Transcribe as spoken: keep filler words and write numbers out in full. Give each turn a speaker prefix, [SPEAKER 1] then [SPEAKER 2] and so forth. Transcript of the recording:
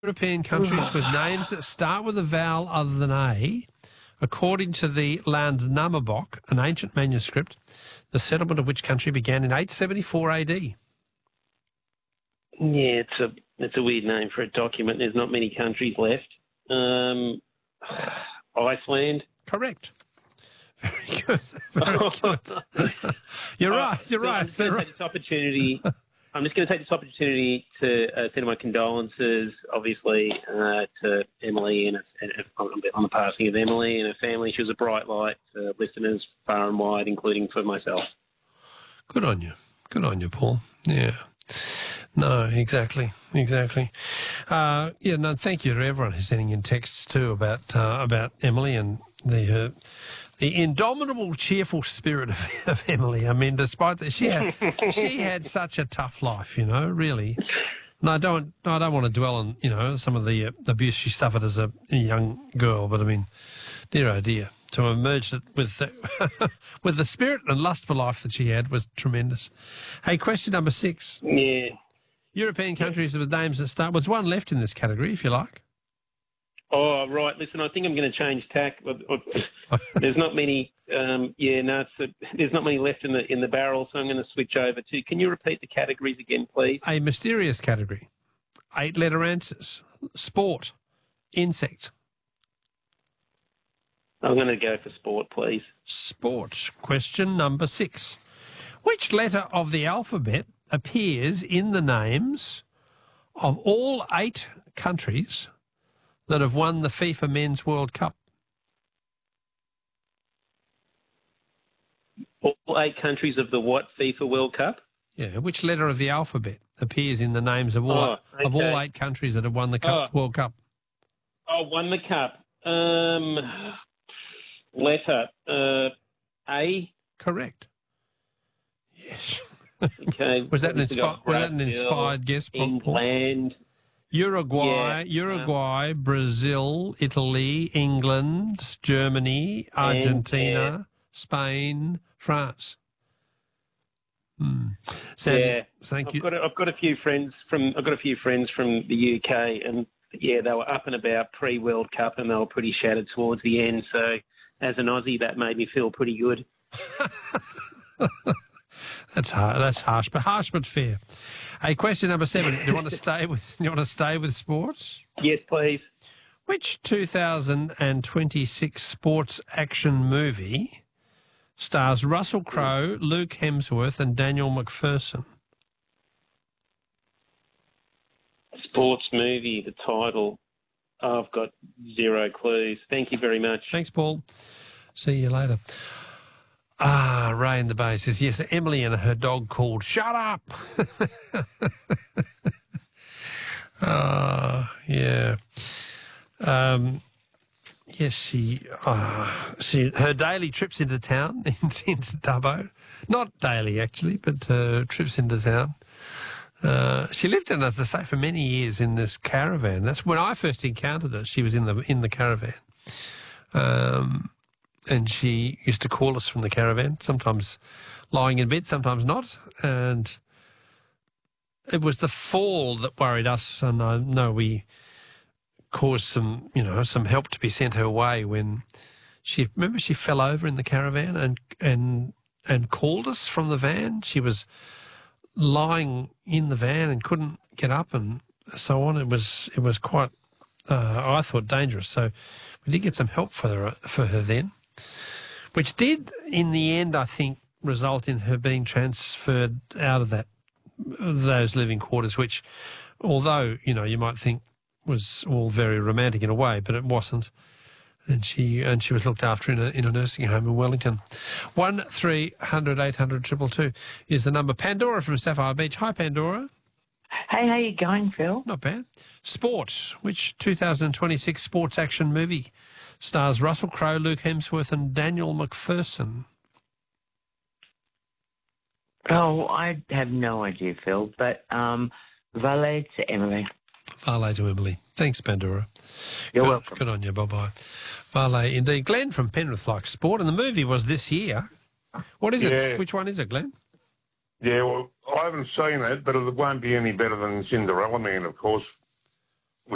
[SPEAKER 1] European countries with names that start with a vowel other than A, according to the Landnámabók, an ancient manuscript, the settlement of which country began in eight seventy-four A D.
[SPEAKER 2] Yeah, it's a it's a weird name for a document. There's not many countries left. Um, Iceland.
[SPEAKER 1] Correct. Very good. Very good. You're right. You're right.
[SPEAKER 2] I'm just going to take this opportunity. I'm just going to take this opportunity to uh, send my condolences, obviously, uh, to Emily and, and on the passing of Emily and her family. She was a bright light to listeners far and wide, including for myself.
[SPEAKER 1] Good on you. Good on you, Paul. Yeah. No, exactly, exactly. Uh, yeah, no, thank you to everyone who's sending in texts too about uh, about Emily and the uh, the indomitable, cheerful spirit of, of Emily. I mean, despite that, she had she had such a tough life, you know, really. And I don't I don't want to dwell on, you know, some of the uh, abuse she suffered as a, a young girl, but I mean, dear oh dear, to emerge with the, with the spirit and lust for life that she had was tremendous. Hey, question number six.
[SPEAKER 2] Yeah.
[SPEAKER 1] European countries with names that start. There's one left in this category, if you like.
[SPEAKER 2] Oh, right. Listen, I think I'm going to change tack. There's not many. Um, yeah, no, it's a, there's not many left in the in the barrel, so I'm going to switch over to. Can you repeat the categories again, please?
[SPEAKER 1] A mysterious category. Eight-letter answers. Sport. Insect.
[SPEAKER 2] I'm going to go for sport, please.
[SPEAKER 1] Sport. Question number six. Which letter of the alphabet appears in the names of all eight countries that have won the FIFA Men's World Cup?
[SPEAKER 2] All eight countries of the what FIFA World Cup?
[SPEAKER 1] Yeah, which letter of the alphabet appears in the names of all
[SPEAKER 2] oh, okay.
[SPEAKER 1] of all eight countries that have won the cup,
[SPEAKER 2] oh.
[SPEAKER 1] World Cup?
[SPEAKER 2] Oh, won the cup. Um, letter uh, A.
[SPEAKER 1] Correct. Yes.
[SPEAKER 2] Okay.
[SPEAKER 1] was that an, inspi- was that an inspired guess, Paul?
[SPEAKER 2] England.
[SPEAKER 1] Uruguay,
[SPEAKER 2] Yeah,
[SPEAKER 1] Uruguay, um, Brazil, Italy, England, Germany, Argentina, and, yeah. Spain, France. Hmm. Sandy,
[SPEAKER 2] yeah,
[SPEAKER 1] thank
[SPEAKER 2] I've
[SPEAKER 1] you.
[SPEAKER 2] Got a, I've got a few friends from I've got a few friends from the U K, and yeah, they were up and about pre-World Cup, and they were pretty shattered towards the end. So, as an Aussie, that made me feel pretty good.
[SPEAKER 1] That's hard. That's harsh, but harsh but fair. Hey, question number seven. Do you want to stay with? Do you want to stay with sports?
[SPEAKER 2] Yes, please.
[SPEAKER 1] Which two thousand twenty-six sports action movie stars Russell Crowe, Luke Hemsworth, and Daniel McPherson?
[SPEAKER 2] Sports movie. The title. Oh, I've got zero clues. Thank you very much.
[SPEAKER 1] Thanks, Paul. See you later. Ah, Ray in the Bay says, yes, Emily and her dog called Shut Up. Ah, uh, yeah. Um, yes, she, uh, she, her daily trips into town, into Dubbo. Not daily, actually, but uh, trips into town. Uh, she lived in, as I say, for many years in this caravan. That's when I first encountered her. She was in the in the caravan. Um And she used to call us from the caravan, sometimes lying in bed, sometimes not. And it was the fall that worried us. And I know we caused some, you know, some help to be sent her way when she, remember she fell over in the caravan and, and, and called us from the van. She was lying in the van and couldn't get up and so on. It was, it was quite, uh, I thought, dangerous. So we did get some help for her, for her then. Which did, in the end, I think, result in her being transferred out of that those living quarters, which, although, you know, you might think was all very romantic in a way, but it wasn't. And she and she was looked after in a, in a nursing home in Wellington. one three hundred eight hundred two two two is the number. Pandora from Sapphire Beach. Hi, Pandora.
[SPEAKER 3] Hey, how you going, Phil?
[SPEAKER 1] Not bad. Sport. Which two thousand twenty-six sports action movie stars Russell Crowe, Luke Hemsworth, and Daniel McPherson?
[SPEAKER 3] Oh, I have no idea, Phil, but um, valet to Emily.
[SPEAKER 1] Valet to Emily. Thanks, Pandora.
[SPEAKER 3] You're
[SPEAKER 1] good,
[SPEAKER 3] welcome.
[SPEAKER 1] Good on you. Bye-bye. Valet, indeed. Glenn from Penrith likes sport, and the movie was this year. What is
[SPEAKER 4] yeah.
[SPEAKER 1] it? Which one is it, Glenn?
[SPEAKER 4] Yeah, well, I haven't seen it, but it won't be any better than Cinderella Man, of course.